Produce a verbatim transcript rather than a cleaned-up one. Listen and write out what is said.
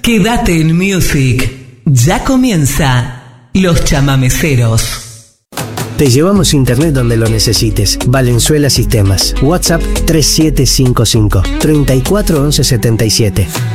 Quédate en Music. Ya comienza Los Chamameceros. Te llevamos internet donde lo necesites. Valenzuela Sistemas. WhatsApp tres siete cinco cinco, treinta y cuatro once setenta y siete.